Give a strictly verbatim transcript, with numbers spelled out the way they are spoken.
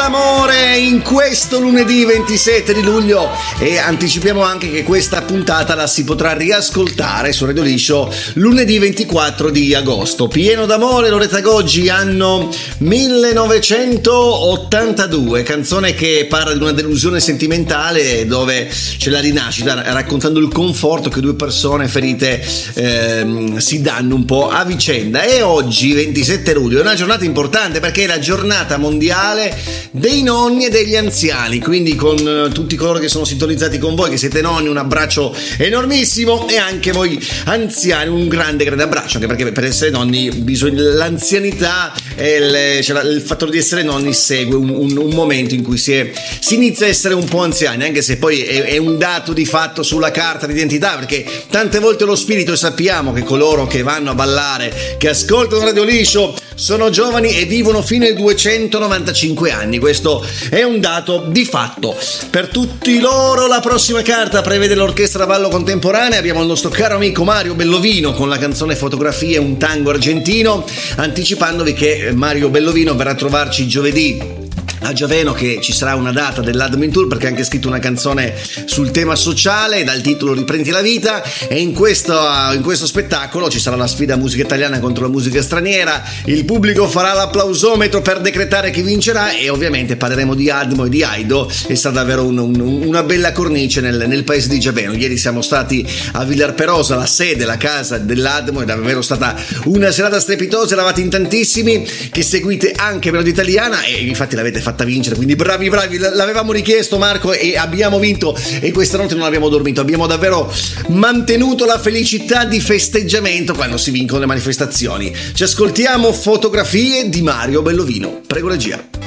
d'amore in questo lunedì ventisette di luglio e anticipiamo anche che questa puntata la si potrà riascoltare su Radio Liscio lunedì ventiquattro di agosto. Pieno d'amore, Loretta Goggi, anno millenovecentottantadue, canzone che parla di una delusione sentimentale dove c'è la rinascita, raccontando il conforto che due persone ferite ehm, si danno un po' a vicenda. E oggi ventisette luglio è una giornata importante perché è la giornata mondiale dei nonni e degli anziani, quindi con tutti coloro che sono sintonizzati con voi, che siete nonni, un abbraccio enormissimo, e anche voi anziani un grande grande abbraccio, anche perché per essere nonni bisogna, l'anzianità e il, cioè il fattore di essere nonni segue un, un, un momento in cui si, è, si inizia a essere un po' anziani, anche se poi è, è un dato di fatto sulla carta d'identità, perché tante volte lo spirito, e sappiamo che coloro che vanno a ballare, che ascoltano Radio Liscio, sono giovani e vivono fino ai duecentonovantacinque anni. Questo è un dato di fatto. Per tutti loro la prossima carta prevede l'orchestra ballo contemporanea. Abbiamo il nostro caro amico Mario Bellovino con la canzone Fotografie, un tango argentino, anticipandovi che Mario Bellovino verrà a trovarci giovedì a Giaveno, che ci sarà una data dell'Admin Tour, perché ha anche scritto una canzone sul tema sociale dal titolo Riprendi la vita, e in questo, in questo spettacolo ci sarà la sfida musica italiana contro la musica straniera, il pubblico farà l'applausometro per decretare chi vincerà e ovviamente parleremo di Admo e di Aido, e sarà davvero un, un, una bella cornice nel, nel paese di Giaveno. Ieri siamo stati a Villarperosa, la sede, la casa dell'Admo, è davvero stata una serata strepitosa, eravate in tantissimi che seguite anche Melodia Italiana e infatti l'avete fatta fatta vincere, quindi bravi bravi, l'avevamo richiesto Marco e abbiamo vinto, e questa notte non abbiamo dormito, abbiamo davvero mantenuto la felicità di festeggiamento quando si vincono le manifestazioni. Ci ascoltiamo Fotografie di Mario Bellovino, prego regia.